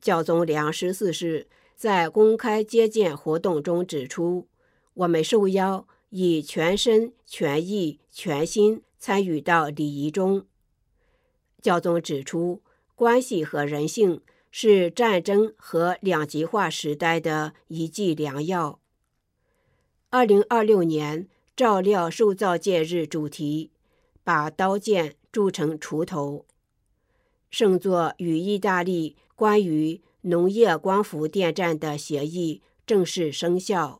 教宗良14世在公开接见活动中指出，我们受邀以全身、全意、全心参与到礼仪中。教宗指出，关系和人性是战争和两极化时代的一剂良药。2026年照料受造界日主题，把刀剑铸成锄头。圣座与意大利关于农业光伏电站的协议正式生效。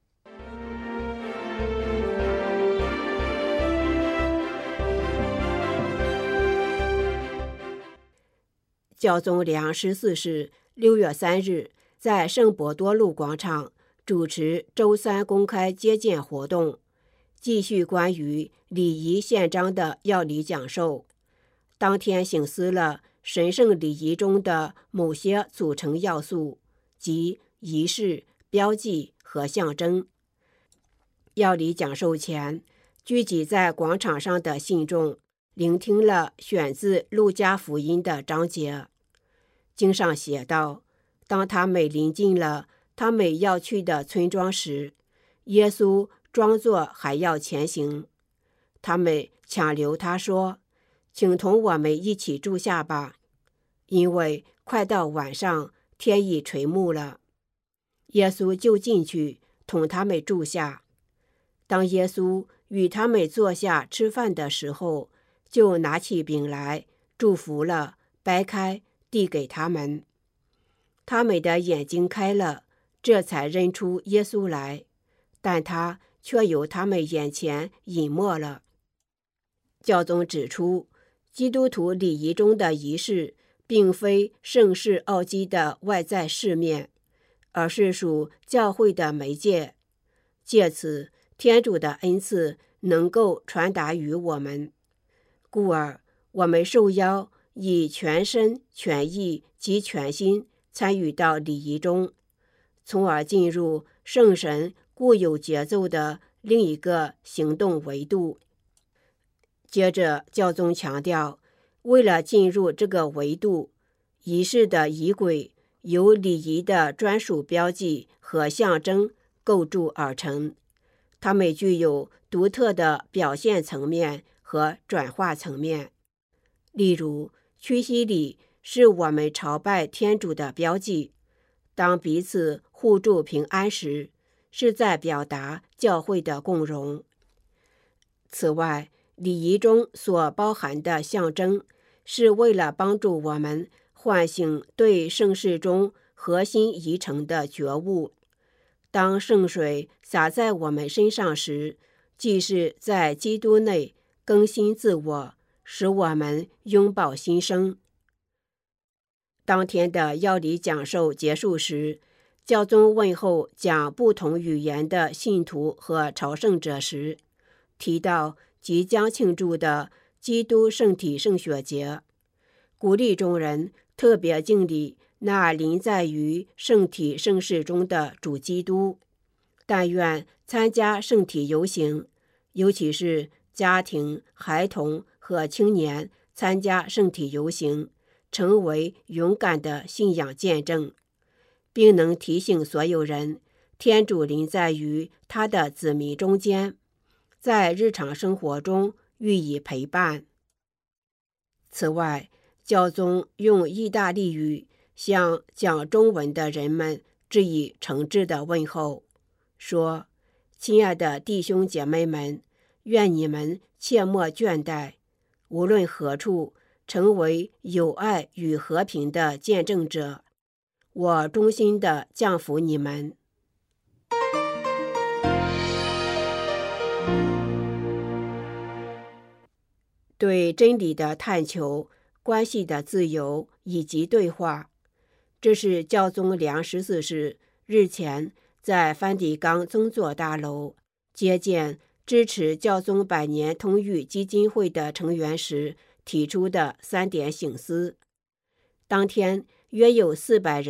教宗良14世6月3日在圣伯多禄广场主持周3公开接见活动，继续关于礼仪宪章的要理讲授。当天省思了神圣礼仪中的某些组成要素，即仪式、标记和象征。要理讲授前，聚集在广场上的信众聆听了选自路加福音的章节。经上写道，当他们临近了他们要去的村庄时，耶稣装作还要前行。他们强留他说，请同我们一起住下吧，因为快到晚上，天已垂暮了。耶稣就进去同他们住下。当耶稣与他们坐下吃饭的时候，就拿起饼来，祝福了，掰开，递给他们。他们的眼睛开了，这才认出耶稣来，但他却由他们眼前隐没了。教宗指出，基督徒礼仪中的仪式并非圣事奥基的外在饰面，而是属教会的媒介，借此天主的恩赐能够传达于我们。故而我们受邀以全身、全意及全心参与到礼仪中，从而进入圣神固有节奏的另一个行动维度。接着，教宗强调，为了进入这个维度，仪式的仪轨由礼仪的专属标记和象征构筑而成，它们具有独特的表现层面和转化层面。例如，屈膝礼是我们朝拜天主的标记，当彼此互助平安时，是在表达教会的共荣。此外，礼仪中所包含的象征是为了帮助我们唤醒对圣事中核心仪程的觉悟。当圣水洒在我们身上时，既是在基督内更新自我，使我们拥抱新生。当天的要理讲授结束时，教宗问候讲不同语言的信徒和朝圣者时，提到即将庆祝的基督圣体圣血节，鼓励众人特别敬礼那临在于圣体圣事中的主基督。但愿参加圣体游行，尤其是家庭、孩童和青年参加圣体游行，成为勇敢的信仰见证，并能提醒所有人，天主临在于他的子民中间，在日常生活中予以陪伴。此外，教宗用意大利语向讲中文的人们致以诚挚的问候，说：亲爱的弟兄姐妹们，愿你们切莫倦怠，无论何处成为友爱与和平的见证者。我衷心地降服你们。对真理的探求、关系的自由以及对话，这是教宗良14世日前在梵蒂冈宗座大楼接见支持教宗百年通谕基金会的成员时提出的3点省思。当天约有400人